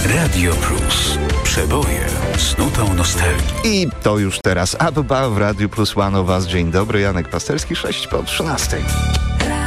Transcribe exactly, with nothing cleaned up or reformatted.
Radio Plus. Przeboje z nutą nostalgii. I to już teraz Abba w Radiu Plus One o Was. Dzień dobry, Janek Pasterski, sześć po trzynastej.